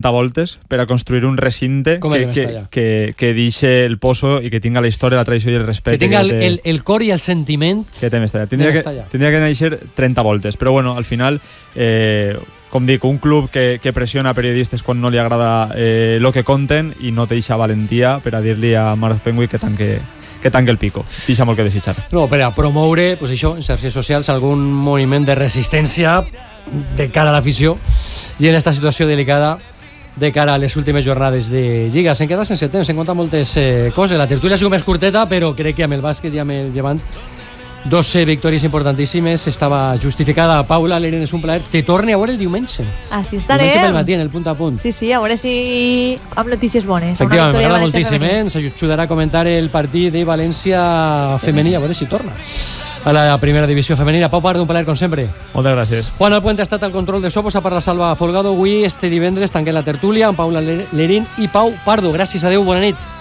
30 voltes per a construir un recinte que deixi el pozo i que tinga la història, la tradició i el respecte. Que tinga el cor i el sentiment que té Mestalla. Tindria que néixer 30 voltes, però bueno, al final, com dic, un club que pressiona periodistes quan no li agrada el que conten i no té eixa valentia per a dir-li a Marc Penguic que tanque el pico. Deixa molt que desitjar. No, per a promoure, pues això, en xarxes socials, algun moviment de resistència de cara a l'afició i en esta situació delicada de cara a les últimes jornades de Lliga. Se'n queda sense temps, se'n compta moltes coses. La tertúlia ha sigut més curteta, però crec que amb el bàsquet i amb el Llevant, 2 victòries importantíssimes. Estava justificada. Paula, l'Eren, és un plaer. Te torne a veure el diumenge. Així estarem. Diumenge pel matí, en el punt a punt. Sí, a veure si amb notícies bones. Efectivament, m'agrada moltíssim. Ens ajudarà a comentar el partit de València femení, a veure si torna a la primera divisió femenina. Pau Pardo, un plaer com sempre. Moltes gràcies. Juan Alpuente ha estat al control de so, posa per la Salva Folgado. Avui, este divendres, tanquem la tertúlia amb Paula Lerín i Pau Pardo. Gràcies, adeu, bona nit.